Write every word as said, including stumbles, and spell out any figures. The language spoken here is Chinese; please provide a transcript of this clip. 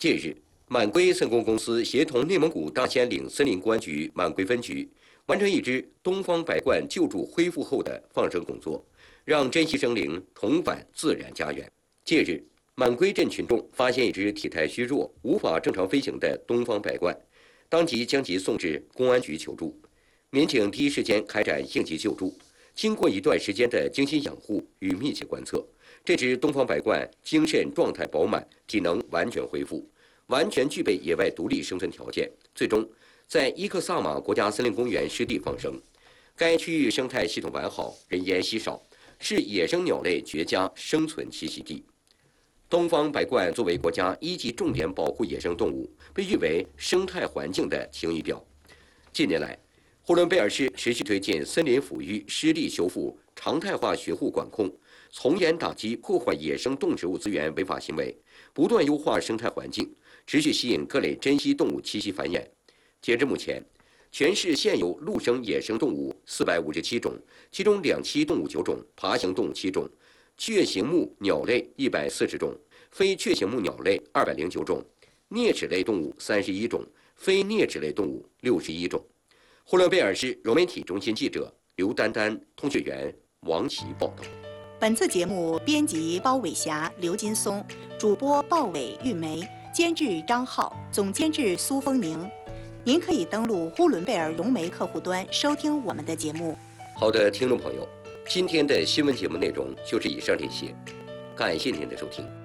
近日，满龟森工公司协同内蒙古大兴安岭森林公安局满龟分局，完成一支东方白鹳救助恢复后的放生工作，让珍稀生灵重返自然家园。近日，满龟镇群众发现一只体态虚弱、无法正常飞行的东方白鹳，当即将其送至公安局求助。民警第一时间开展应急救助，经过一段时间的精心养护与密切观测，这只东方白鹳精神状态饱满，体能完全恢复，完全具备野外独立生存条件，最终在伊克萨玛国家森林公园湿地放生。该区域生态系统完好，人烟稀少，是野生鸟类绝佳生存栖息地。东方白鹳作为国家一级重点保护野生动物，被誉为生态环境的晴雨表。近年来，呼伦贝尔市持续推进森林抚育、湿地修复、常态化巡护管控，从严打击破坏野生动植物资源违法行为，不断优化生态环境，持续吸引各类珍稀动物栖息繁衍。截至目前，全市现有陆生野生动物四百五十七种，其中两栖动物九种，爬行动物七种，雀形目鸟类一百四十种，非雀形目鸟类二百零九种，啮齿类动物三十一种，非啮齿类动物六十一种。呼伦贝尔市融媒体中心记者刘丹丹、通讯员王琦报道。 本次节目编辑包伟霞、刘金松，主播鲍伟、玉梅，监制张浩，总监制苏风宁。您可以登录呼伦贝尔融媒客户端收听我们的节目。 好的，听众朋友，今天的新闻节目内容就是以上这些，感谢您的收听。